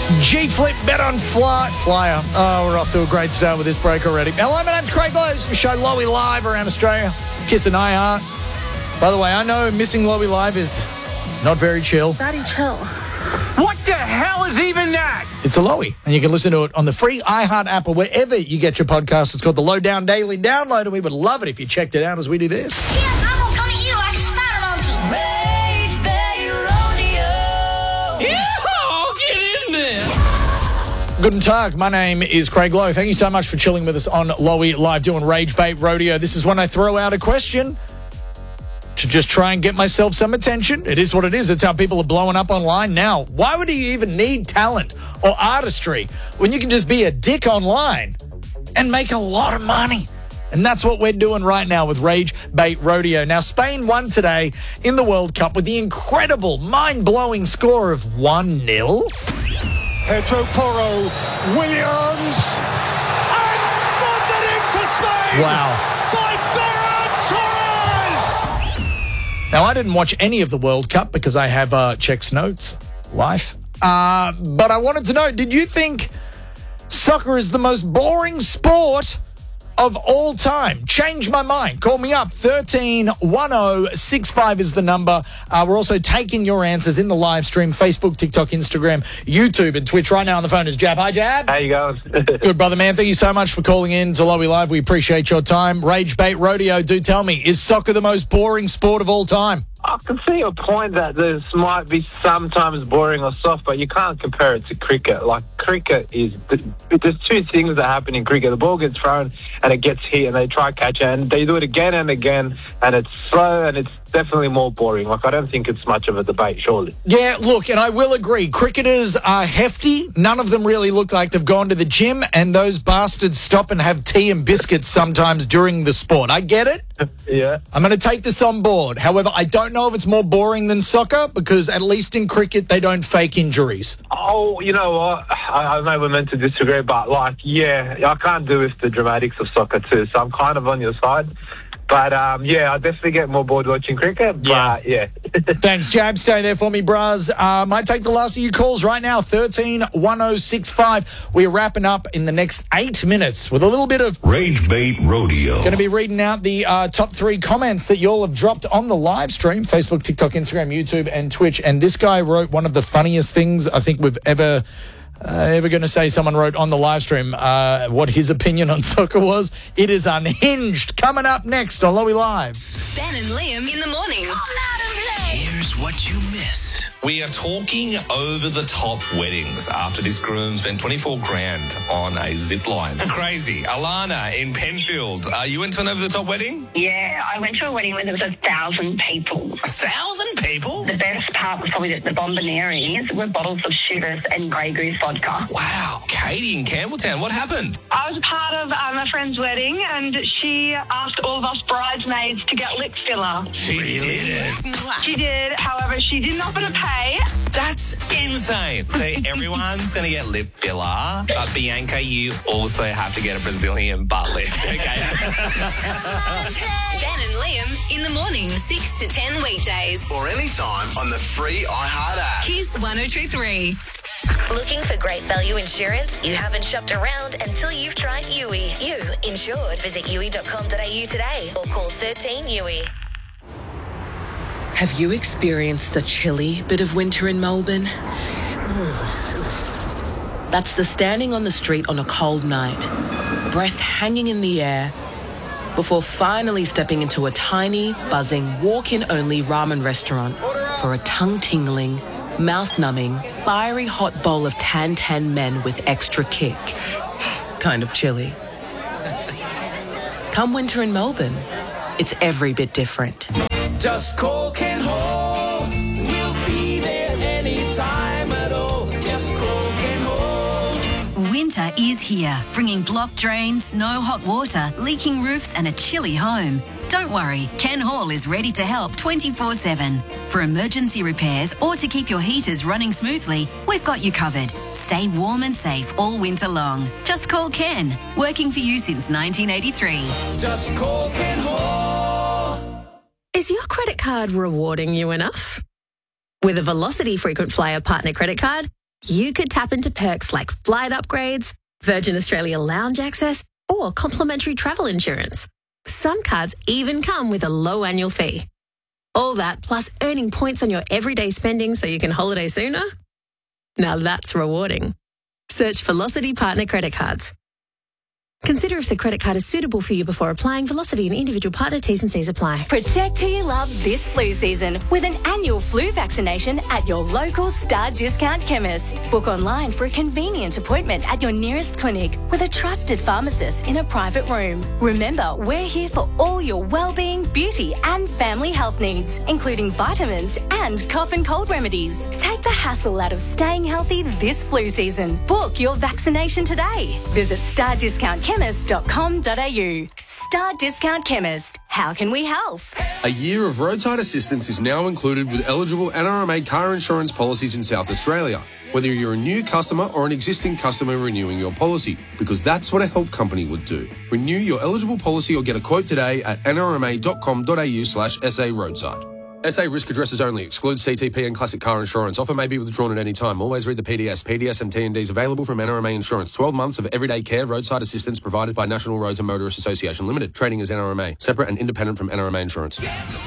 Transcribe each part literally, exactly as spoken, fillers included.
G-Flip bet on fly, Flyer. Oh, we're off to a great start with this break already. Hello, my name's Craig Lowe. We show Lowy live around Australia. Kiss and iHeart. By the way, I know missing Lowy live is not very chill. Daddy, chill. What the hell is even that? It's a Lowy, and you can listen to it on the free iHeart app or wherever you get your podcasts. It's called the Lowdown Daily Download, and we would love it if you checked it out as we do this. Yeah, I'm gonna come at you like a spider monkey. Rage Bay Rodeo. Yeah, get in there. Guten Tag, my name is Craig Lowe. Thank you so much for chilling with us on Lowy Live doing Rage Bait Rodeo. This is when I throw out a question to just try and get myself some attention. It is what it is. It's how people are blowing up online now. Why would you even need talent or artistry when you can just be a dick online and make a lot of money? And that's what we're doing right now with Rage Bait Rodeo. Now, Spain won today in the World Cup with the incredible, mind-blowing score of one nil. Pedro Porro, Williams, and thundering for Spain Wow. by Ferran Torres! Now, I didn't watch any of the World Cup because I have uh, Czech's notes, life. Uh, but I wanted to know, did you think soccer is the most boring sport of all time? Change my mind. Call me up. thirteen one oh six five is the number. Uh, we're also taking your answers in the live stream. Facebook, TikTok, Instagram, YouTube, and Twitch. Right now on the phone is Jab. Hi, Jab. How you going? Good, brother, man. Thank you so much for calling in to Lowy Live. We appreciate your time. Rage Bait Rodeo, do tell me, is soccer the most boring sport of all time? I can see your point that this might be sometimes boring or soft, but you can't compare it to cricket. Like, cricket is... There's two things that happen in cricket. The ball gets thrown and it gets hit and they try to catch it and they do it again and again and it's slow and it's definitely more boring. Like, I don't think it's much of a debate, surely. Yeah, look, and I will agree. Cricketers are hefty. None of them really look like they've gone to the gym, and those bastards stop and have tea and biscuits sometimes during the sport. I get it. Yeah. I'm going to take this on board. However, I don't know if it's more boring than soccer because at least in cricket, they don't fake injuries. Oh, you know what? I, I know we're meant to disagree, but, like, yeah, I can't do with the dramatics of soccer too, so I'm kind of on your side. But, um, yeah, I definitely get more bored watching cricket, but, yeah. yeah. Thanks, Jab. Stay there for me, bros. Uh, might take the last of your calls right now, thirteen one oh six five. We're wrapping up in the next eight minutes with a little bit of Rage Bait Rodeo. Going to be reading out the uh, top three comments that you all have dropped on the live stream, Facebook, TikTok, Instagram, YouTube, and Twitch. And this guy wrote one of the funniest things I think we've ever... Uh, ever going to say someone wrote on the live stream uh, what his opinion on soccer was. It is unhinged. Coming up next on Lowy Live. Ben and Liam in the morning. Here's what you missed. We are talking over-the-top weddings after this groom spent twenty-four grand on a zip line. Crazy. Alana in Penfield, are you into an over-the-top wedding? Yeah, I went to a wedding where there was a thousand people. A thousand people? The best part was probably that the bombonieri were bottles of Chivas and Grey Goose vodka. Wow. Katie in Campbelltown, what happened? I was part of um, a friend's wedding and she asked all of us bridesmaids to get lip filler. She really? did. She did, however, she didn't offer to pay. That's insane. So everyone's going to get lip filler, but Bianca, you also have to get a Brazilian butt lift, okay? Ben and Liam in the morning, six to ten weekdays. Or anytime on the free iHeart app. Kiss one oh two three. Looking for great value insurance? You haven't shopped around until you've tried U I. You insured. Visit U I dot com dot a u today or call thirteen U I. Have you experienced the chilly bit of winter in Melbourne? That's the standing on the street on a cold night, breath hanging in the air, before finally stepping into a tiny, buzzing, walk-in-only ramen restaurant for a tongue-tingling, mouth-numbing, fiery hot bowl of tan-tan men with extra kick. Kind of chilly. Come winter in Melbourne, it's every bit different. Just call Ken Hall. We'll be there anytime at all. Just call Ken Hall. Winter is here, bringing blocked drains, no hot water, leaking roofs and a chilly home. Don't worry, Ken Hall is ready to help twenty-four seven. For emergency repairs or to keep your heaters running smoothly, we've got you covered. Stay warm and safe all winter long. Just call Ken, working for you since nineteen eighty-three. Just call Ken Hall. Is your credit card rewarding you enough? With a Velocity Frequent Flyer Partner Credit Card, you could tap into perks like flight upgrades, Virgin Australia lounge access, or complimentary travel insurance. Some cards even come with a low annual fee. All that plus earning points on your everyday spending so you can holiday sooner? Now that's rewarding. Search Velocity Partner Credit Cards. Consider if the credit card is suitable for you before applying. Velocity and individual partner T's and C's apply. Protect who you love this flu season with an annual flu vaccination at your local Star Discount chemist. Book online for a convenient appointment at your nearest clinic with a trusted pharmacist in a private room. Remember, we're here for all your well-being, beauty and family health needs, including vitamins and cough and cold remedies. Take the hassle out of staying healthy this flu season. Book your vaccination today. Visit star discount chemist dot com dot a u. Star Discount Chemist. How can we help? A year of roadside assistance is now included with eligible N R M A car insurance policies in South Australia, whether you're a new customer or an existing customer renewing your policy, because that's what a help company would do. Renew your eligible policy or get a quote today at n r m a dot com dot a u slash s a roadside. S A risk addresses only. Excludes C T P and classic car insurance. Offer may be withdrawn at any time. Always read the P D S. P D S and T and Ds available from N R M A Insurance. twelve months of everyday care roadside assistance provided by National Roads and Motorists Association Limited. Trading as N R M A. Separate and independent from N R M A Insurance.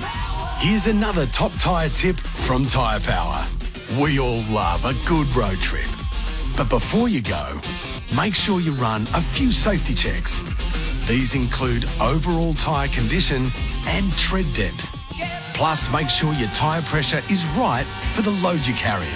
Here's another top tyre tip from Tyre Power. We all love a good road trip. But before you go, make sure you run a few safety checks. These include overall tyre condition and tread depth. Plus, make sure your tyre pressure is right for the load you're carrying.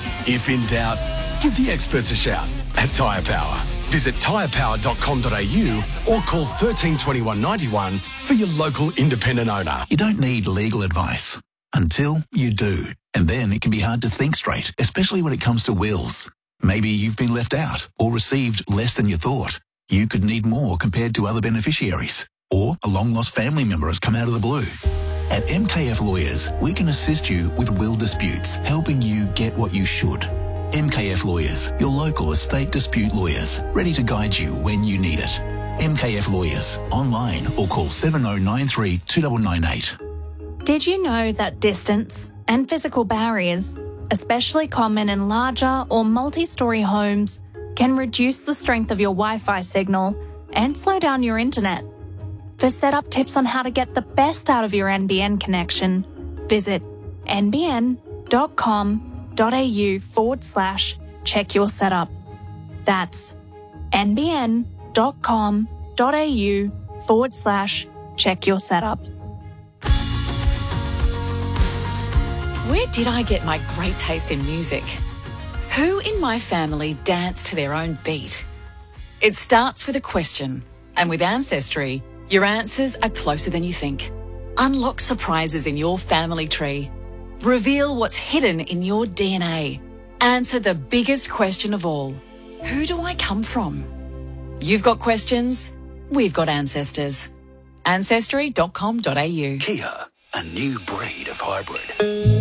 If in doubt, give the experts a shout at Tyre Power. Visit tyre power dot com dot a u or call thirteen twenty-one ninety-one for your local independent owner. You don't need legal advice until you do. And then it can be hard to think straight, especially when it comes to wills. Maybe you've been left out or received less than you thought. You could need more compared to other beneficiaries. Or a long-lost family member has come out of the blue. At M K F Lawyers, we can assist you with will disputes, helping you get what you should. M K F Lawyers, your local estate dispute lawyers, ready to guide you when you need it. M K F Lawyers, online or call seven oh nine three two nine nine eight. Did you know that distance and physical barriers, especially common in larger or multi-storey homes, can reduce the strength of your Wi-Fi signal and slow down your internet? For setup tips on how to get the best out of your N B N connection, visit n b n dot com dot a u forward slash check your setup. That's n b n dot com dot a u forward slash check your setup. Where did I get my great taste in music? Who in my family danced to their own beat? It starts with a question, and with Ancestry, your answers are closer than you think. Unlock surprises in your family tree. Reveal what's hidden in your D N A. Answer the biggest question of all. Who do I come from? You've got questions, we've got ancestors. ancestry dot com dot a u. Kia, a new breed of hybrid.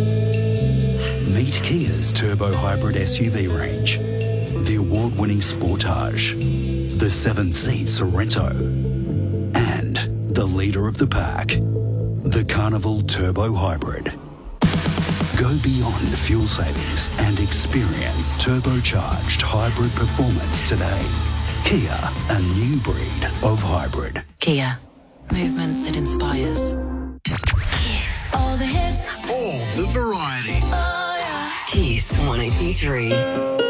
Meet Kia's turbo hybrid S U V range. The award-winning Sportage, the seven-seat Sorrento, and the leader of the pack, the Carnival Turbo Hybrid. Go beyond fuel savings and experience turbocharged hybrid performance today. Kia, a new breed of hybrid. Kia, movement that inspires. Kiss. All the hits. All the variety. Oh, yeah. Kiss one eighty-three.